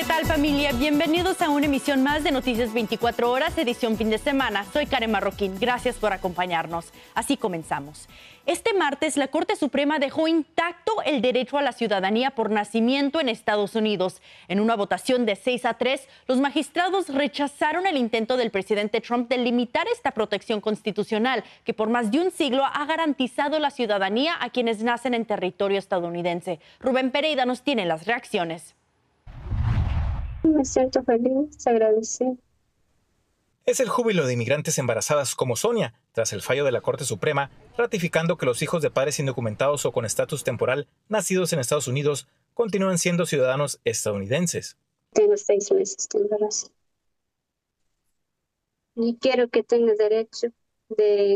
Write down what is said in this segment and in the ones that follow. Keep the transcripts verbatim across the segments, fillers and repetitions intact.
¿Qué tal, familia? Bienvenidos a una emisión más de Noticias veinticuatro horas, edición fin de semana. Soy Karen Marroquín. Gracias por acompañarnos. Así comenzamos. Este martes, la Corte Suprema dejó intacto el derecho a la ciudadanía por nacimiento en Estados Unidos. En una votación de seis a tres, los magistrados rechazaron el intento del presidente Trump de limitar esta protección constitucional que por más de un siglo ha garantizado la ciudadanía a quienes nacen en territorio estadounidense. Rubén Pereira nos tiene las reacciones. Me siento feliz, agradecida. Es el júbilo de inmigrantes embarazadas como Sonia, tras el fallo de la Corte Suprema, ratificando que los hijos de padres indocumentados o con estatus temporal nacidos en Estados Unidos continúan siendo ciudadanos estadounidenses. Tengo seis meses de embarazo. Y quiero que tenga derecho de,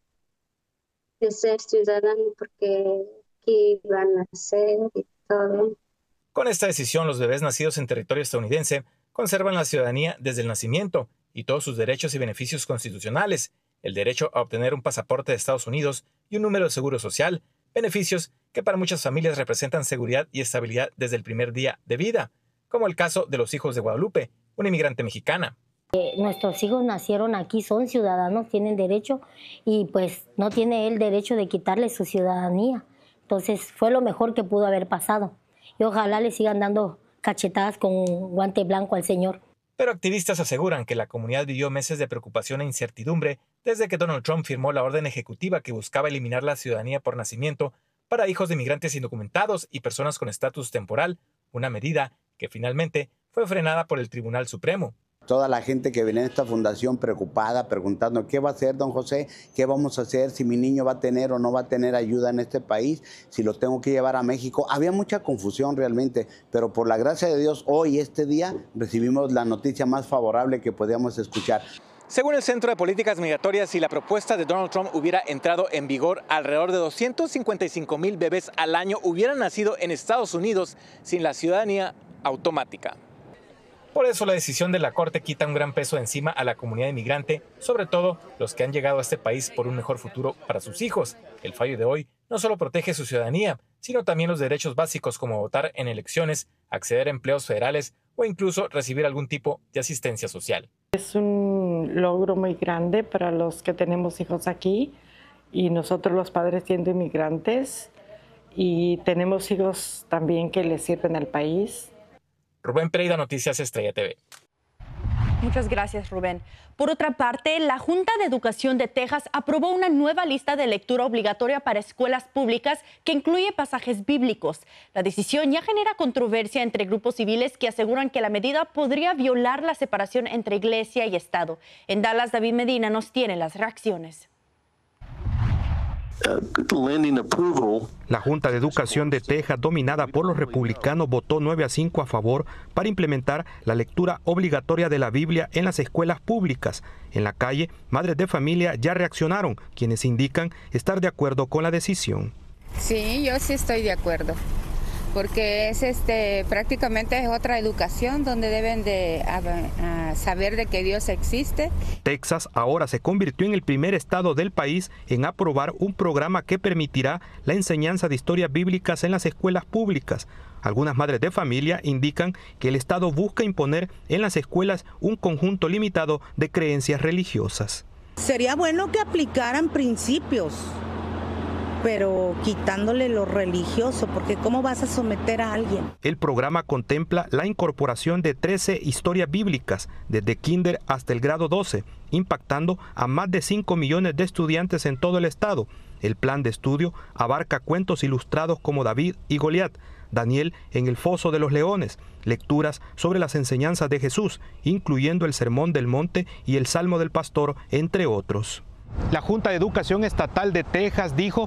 de ser ciudadano porque aquí van a nacer y todo. Con esta decisión, los bebés nacidos en territorio estadounidense conservan la ciudadanía desde el nacimiento y todos sus derechos y beneficios constitucionales, el derecho a obtener un pasaporte de Estados Unidos y un número de seguro social, beneficios que para muchas familias representan seguridad y estabilidad desde el primer día de vida, como el caso de los hijos de Guadalupe, una inmigrante mexicana. Eh, nuestros hijos nacieron aquí, son ciudadanos, tienen derecho y pues no tiene él derecho de quitarle su ciudadanía. Entonces fue lo mejor que pudo haber pasado. Y ojalá le sigan dando cachetadas con guante blanco al señor. Pero activistas aseguran que la comunidad vivió meses de preocupación e incertidumbre desde que Donald Trump firmó la orden ejecutiva que buscaba eliminar la ciudadanía por nacimiento para hijos de inmigrantes indocumentados y personas con estatus temporal, una medida que finalmente fue frenada por el Tribunal Supremo. Toda la gente que viene a esta fundación preocupada, preguntando qué va a hacer don José, qué vamos a hacer, si mi niño va a tener o no va a tener ayuda en este país, si lo tengo que llevar a México. Había mucha confusión realmente, pero por la gracia de Dios, hoy, este día, recibimos la noticia más favorable que podíamos escuchar. Según el Centro de Políticas Migratorias, si la propuesta de Donald Trump hubiera entrado en vigor, alrededor de doscientos cincuenta y cinco mil bebés al año hubieran nacido en Estados Unidos sin la ciudadanía automática. Por eso la decisión de la Corte quita un gran peso encima a la comunidad inmigrante, sobre todo los que han llegado a este país por un mejor futuro para sus hijos. El fallo de hoy no solo protege su ciudadanía, sino también los derechos básicos como votar en elecciones, acceder a empleos federales o incluso recibir algún tipo de asistencia social. Es un logro muy grande para los que tenemos hijos aquí y nosotros los padres siendo inmigrantes y tenemos hijos también que les sirven al país. Rubén Pereira, Noticias Estrella T V. Muchas gracias, Rubén. Por otra parte, la Junta de Educación de Texas aprobó una nueva lista de lectura obligatoria para escuelas públicas que incluye pasajes bíblicos. La decisión ya genera controversia entre grupos civiles que aseguran que la medida podría violar la separación entre iglesia y Estado. En Dallas, David Medina nos tiene las reacciones. La Junta de Educación de Texas, dominada por los republicanos, votó nueve a cinco a favor para implementar la lectura obligatoria de la Biblia en las escuelas públicas. En la calle, madres de familia ya reaccionaron, quienes indican estar de acuerdo con la decisión. Sí, yo sí estoy de acuerdo, porque es este prácticamente es otra educación donde deben de a, a saber de que Dios existe. Texas ahora se convirtió en el primer estado del país en aprobar un programa que permitirá la enseñanza de historias bíblicas en las escuelas públicas. Algunas madres de familia indican que el estado busca imponer en las escuelas un conjunto limitado de creencias religiosas. Sería bueno que aplicaran principios, pero quitándole lo religioso, porque ¿cómo vas a someter a alguien? El programa contempla la incorporación de trece historias bíblicas, desde kinder hasta el grado doce, impactando a más de cinco millones de estudiantes en todo el estado. El plan de estudio abarca cuentos ilustrados como David y Goliat, Daniel en el foso de los leones, lecturas sobre las enseñanzas de Jesús, incluyendo el Sermón del Monte y el Salmo del Pastor, entre otros. La Junta de Educación Estatal de Texas dijo